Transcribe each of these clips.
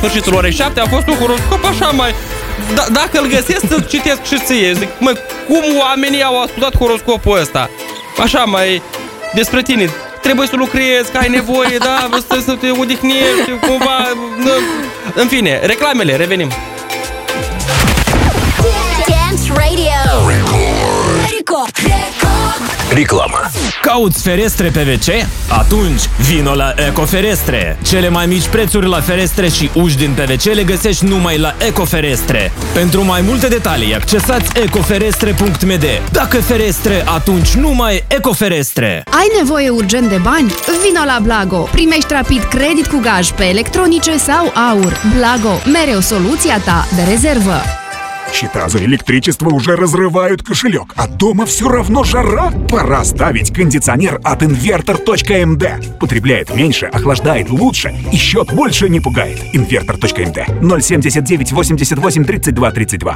sfârșitul orei 7 a fost un horoscop așa mai... Dacă îl găsesc, să-l citesc și ție. Zic, măi, cum oamenii au ascultat horoscopul ăsta? Așa mai... Despre tine. Trebuie să lucrezi, că ai nevoie, da? Să te odihnești, cumva... În fine, reclamele, revenim. Dance Radio. Reclamă. Cauți ferestre pe WC? Atunci vino la Ecoferestre. Cele mai mici prețuri la ferestre și uși din PVC le găsești numai la Ecoferestre. Pentru mai multe detalii, accesați ecoferestre.md. Dacă ferestre, atunci numai Ecoferestre. Ai nevoie urgent de bani? Vino la Blago. Primești rapid credit cu gaj pe electronice sau aur. Blago, mereu soluția ta de резервă. Счета за электричество уже разрывают кошелек, а дома все равно жара. Пора ставить кондиционер от Inverter.md. Потребляет меньше, охлаждает лучше и счет больше не пугает. Inverter.md 079 88 32 32.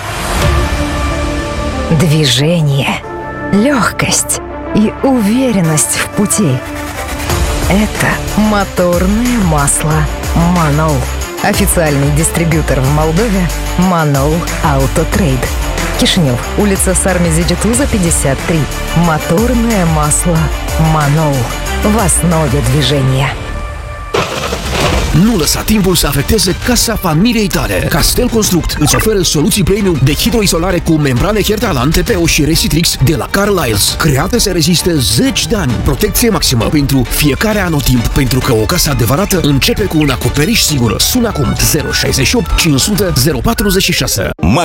Движение, легкость и уверенность в пути. Это моторное масло Манол. Официальный дистрибьютор в Молдове Манол Автотрейд. Кишинев, улица Сармезидитуza, 53. Моторное масло Манол. В основе движения. Nu lăsa timpul să afecteze casa familiei tale. Castel Construct îți oferă soluții premium de hidroizolare cu membrane Hertalan, TPO și Resitrix de la Carlisle, create să reziste 10 de ani. Protecție maximă pentru fiecare anotimp, pentru că o casă adevărată începe cu un acoperiș sigur. Sună acum 068 500 046.